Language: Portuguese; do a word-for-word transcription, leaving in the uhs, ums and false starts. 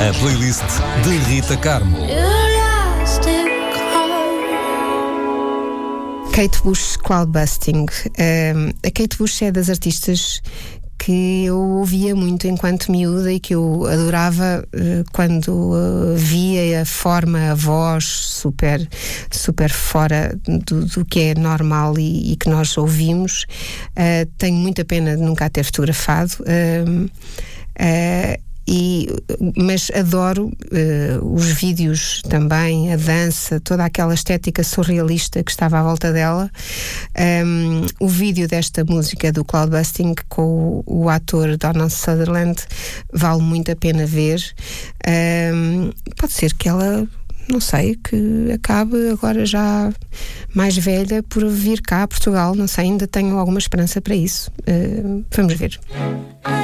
A playlist de Rita Carmo. Kate Bush, Cloudbusting. Uh, a Kate Bush é das artistas que eu ouvia muito enquanto miúda e que eu adorava uh, quando uh, via a forma, a voz super, super fora do, do que é normal e, e que nós ouvimos. Uh, tenho muita pena de nunca a ter fotografado. Uh, uh, E, mas adoro uh, os vídeos também, a dança, toda aquela estética surrealista que estava à volta dela. Um, o vídeo desta música do Cloudbusting com o, o ator Donald Sutherland vale muito a pena ver. Um, pode ser que ela, não sei, que acabe agora já mais velha por vir cá a Portugal, não sei, ainda tenho alguma esperança para isso. Uh, vamos ver.